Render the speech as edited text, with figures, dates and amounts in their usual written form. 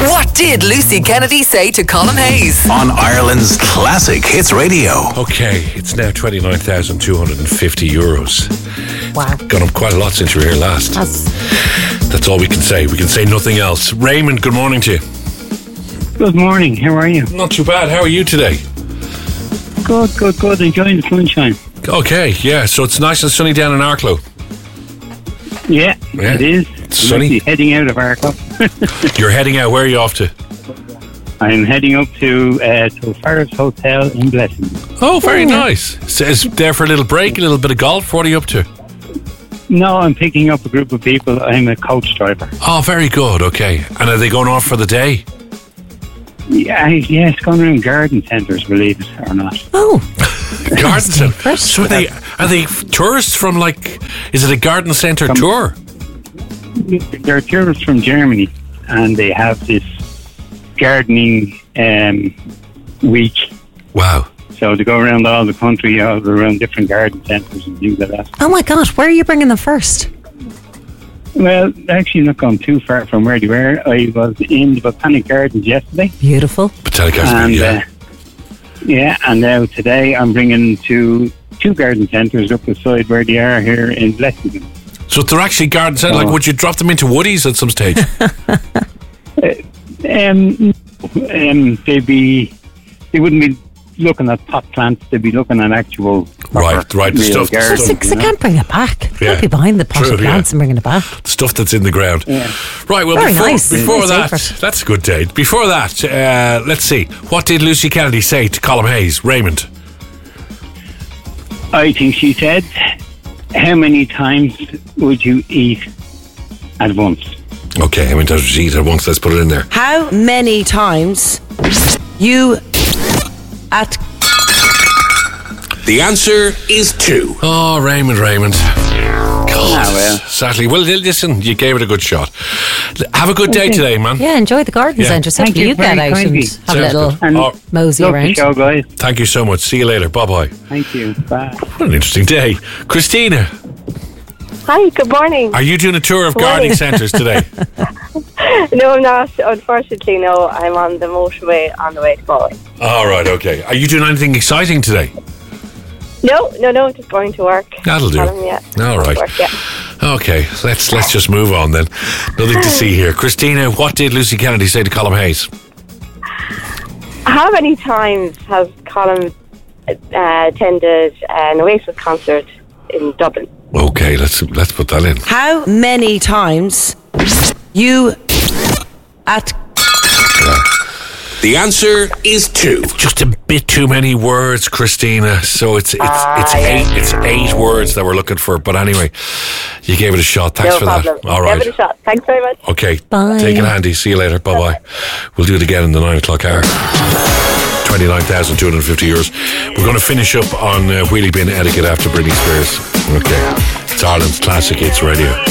What did Lucy Kennedy say to Colin Hayes? On Ireland's Classic Hits Radio. Okay, it's now €29,250. Wow. Gone up quite a lot since you were here last. That's all we can say. We can say nothing else. Raymond, good morning to you. Good morning. How are you? Not too bad. How are you today? Good. Enjoying the sunshine. Okay, yeah. So it's nice and sunny down in Arklow. Yeah, it is. Sunny. I'm heading out of Arklow. You're heading out. Where are you off to? I'm heading up to Farr's Hotel in Blessing. Oh, very nice. So is there for a little break, a little bit of golf? What are you up to? No, I'm picking up a group of people. I'm a coach driver. Oh, very good. Okay. And are they going off for the day? Yeah, it's going around garden centres, believe it or not. Oh. Garden centre. So are they tourists from is it a garden centre tour? They're tourists from Germany, and they have this gardening week. Wow. So they go around all the country, all around different garden centres and things like that. Oh my God, where are you bringing them first? Well, actually not gone too far from where they were. I was in the Botanic Gardens yesterday. Beautiful. Botanic Gardens, and now today I'm bringing to two garden centres up the side where they are here in Blessington. So they're actually garden centre. Would you drop them into Woodies at some stage? They wouldn't be looking at pot plants. They'd be looking at actual right stuff. Because they can't bring it back. They can't be behind the potted plants and bringing it back. Stuff that's in the ground. Yeah. Right. Well, Very nice. before that, that's a good day. Before that, let's see. What did Lucy Kennedy say to Colin Hayes? Raymond. I think she said, "How many times would you eat at once?" Okay, how many times would you eat at once? Let's put it in there. How many times you at... The answer is 2. Oh, Raymond. God, well. Sadly. Well, listen, you gave it a good shot. Have a good day today, man. Yeah, enjoy the garden centre. So Thank you you get very out kindly. and have a little And mosey love the around. show, guys. Thank you so much. See you later. Bye-bye. Thank you. Bye. What an interesting day. Christina, Hi, good morning. are you doing a tour of gardening centres today? No, I'm not. Unfortunately, no. I'm on the motorway on the way to Galway. All right, okay. Are you doing anything exciting today? No, just going to work. That'll do. Yeah. All right. Work, yeah. Okay, let's just move on then. Nothing to see here. Christina, what did Lucy Kennedy say to Colin Hayes? How many times has Colin attended an Oasis concert in Dublin? Okay, let's put that in. How many times you at... The answer is 2. Just a bit too many words, Christina. So it's 8 words that we're looking for. But anyway, you gave it a shot. Thanks for problem. that. All right. Give it a shot. Thanks very much. Okay. Bye. Take it handy. See you later. Bye-bye. We'll do it again in the 9 o'clock hour. €29,250. We're going to finish up on Wheelie Bin Etiquette after Britney Spears. Okay. It's Ireland's Classic Hits Radio.